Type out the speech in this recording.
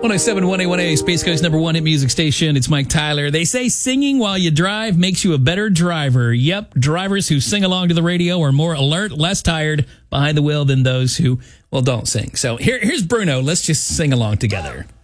107 1A1A, Space Coast number one hit music station. It's Mike Tyler. They say singing while you drive makes you a better driver. Yep, drivers who sing along to the radio are more alert, less tired behind the wheel than those who, well, don't sing. So here's Bruno. Let's just sing along together.